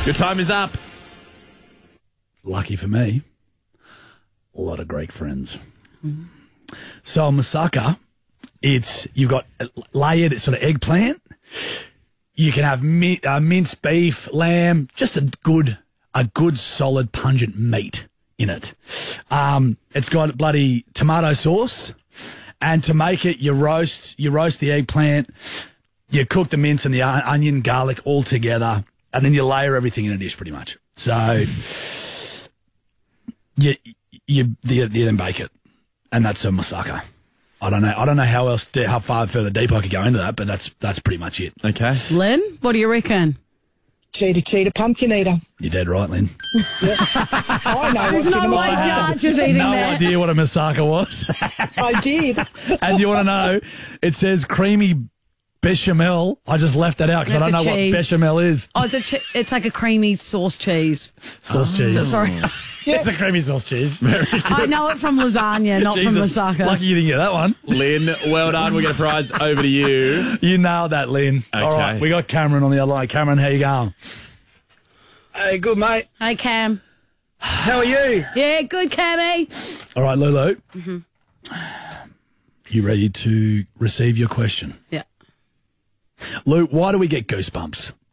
Your time is up. Lucky for me, a lot of Greek friends. So moussaka, you've got layered sort of eggplant. You can have minced beef, lamb, just a good solid pungent meat in it. It's got bloody tomato sauce, and to make it, you roast the eggplant, you cook the mince and the onion, garlic all together, and then you layer everything in a dish pretty much. So you then bake it, and that's a moussaka. I don't know how far further deep I could go into that, but that's pretty much it. Okay. Lynn, what do you reckon? Cheetah, pumpkin eater. You're dead right, Lynn. I know what's in No a way moussaka. Judge is eating No that. idea what a moussaka was. I did. And you want to know, it says creamy bechamel. I just left that out because I That's don't know a what cheese. bechamel is. Oh, it's like a creamy sauce cheese. Sauce cheese. Sorry. It's a creamy sauce cheese. I know it from lasagna, not Jesus, from moussaka. lucky you didn't get that one. Lynn, well done. We'll get a prize over to you. You nailed that, Lynn. All Okay. right, we got Cameron on the other line. Cameron, how you going? Hey, good mate. Hey, Cam. How are you? Yeah, good, Cammy. All right, Lulu. You ready to receive your question? Yeah. Lou, why do we get goosebumps?